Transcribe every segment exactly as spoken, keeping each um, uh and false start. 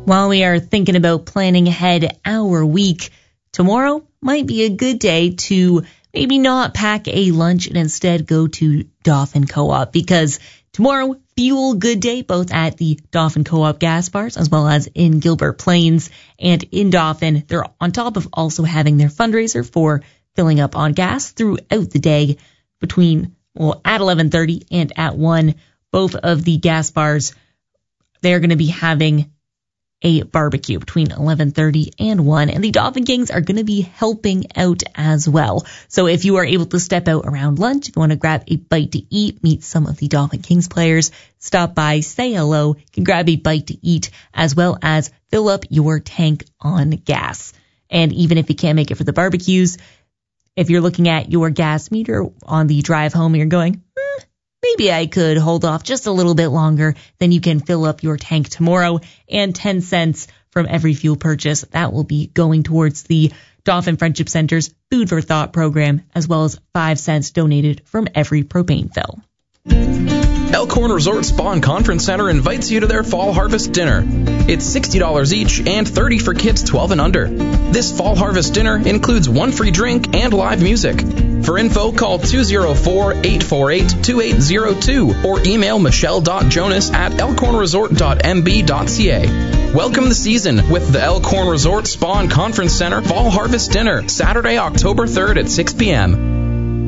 While we are thinking about planning ahead our week, tomorrow might be a good day to maybe not pack a lunch and instead go to Dauphin Co-op, because tomorrow, Fuel Good Day, both at the Dauphin Co-op gas bars as well as in Gilbert Plains and in Dauphin. They're on top of also having their fundraiser for filling up on gas throughout the day between, well, at eleven thirty and at one. Both of the gas bars, they're going to be having a barbecue between eleven thirty and one, and the Dauphin Kings are going to be helping out as well. So if you are able to step out around lunch, if you want to grab a bite to eat, meet some of the Dauphin Kings players, stop by, say hello, you can grab a bite to eat, as well as fill up your tank on gas. And even if you can't make it for the barbecues, if you're looking at your gas meter on the drive home and you're going, hmm, maybe I could hold off just a little bit longer, then you can fill up your tank tomorrow, and ten cents from every fuel purchase, that will be going towards the Dauphin Friendship Center's Food for Thought program, as well as five cents donated from every propane fill. Elkhorn Resort Spa and Conference Center invites you to their Fall Harvest Dinner. It's sixty dollars each and thirty dollars for kids twelve and under. This Fall Harvest Dinner includes one free drink and live music. For info, call two oh four, eight four eight, two eight oh two or email michelle dot jonas at elkhorn resort dot m b dot c a. Welcome the season with the Elkhorn Resort Spa and Conference Center Fall Harvest Dinner, Saturday, October third at six p.m.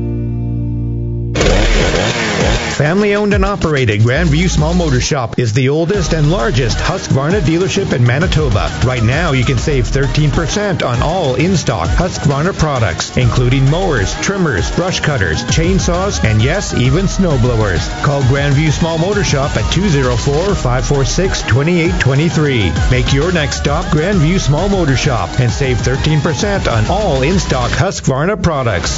Family-owned and operated Grandview Small Motor Shop is the oldest and largest Husqvarna dealership in Manitoba. Right now, you can save thirteen percent on all in-stock Husqvarna products, including mowers, trimmers, brush cutters, chainsaws, and yes, even snowblowers. Call Grandview Small Motor Shop at two oh four, five four six, two eight two three. Make your next stop Grandview Small Motor Shop and save thirteen percent on all in-stock Husqvarna products.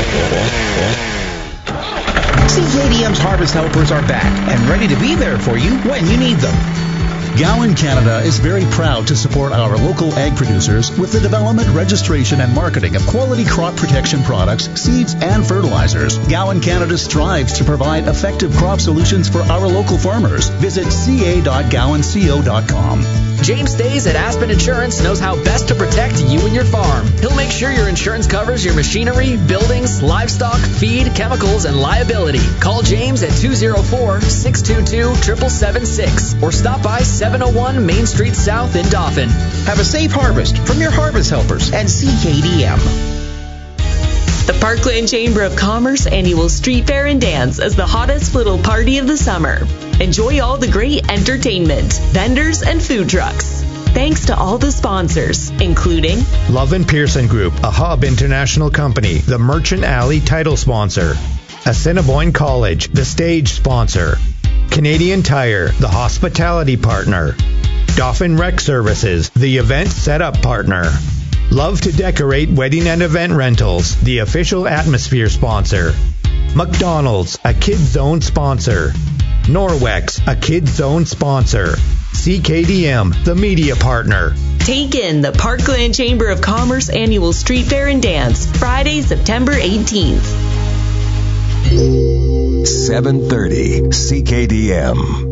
C K D M's Harvest Helpers are back and ready to be there for you when you need them. Gowan Canada is very proud to support our local ag producers with the development, registration, and marketing of quality crop protection products, seeds, and fertilizers. Gowan Canada strives to provide effective crop solutions for our local farmers. Visit c a dot gowan co dot com. James Stays at Aspen Insurance knows how best to protect you and your farm. He'll make sure your insurance covers your machinery, buildings, livestock, feed, chemicals, and liability. Call James at two oh four, six two two, seven seven seven six or stop by seven oh one Main Street South in Dauphin. Have a safe harvest from your Harvest Helpers and C K D M. The Parkland Chamber of Commerce annual Street Fair and Dance is the hottest little party of the summer. Enjoy all the great entertainment, vendors, and food trucks. Thanks to all the sponsors, including Love and Pearson Group, a Hub International company, the Merchant Alley title sponsor. Assiniboine College, the stage sponsor. Canadian Tire, the hospitality partner. Dauphin Rec Services, the event setup partner. Love to Decorate Wedding and Event Rentals, the official atmosphere sponsor. McDonald's, a Kids Zone sponsor. Norwex, a Kids Zone sponsor. C K D M, the media partner. Take in the Parkland Chamber of Commerce annual Street Fair and Dance, Friday, September eighteenth. seven thirty C K D M.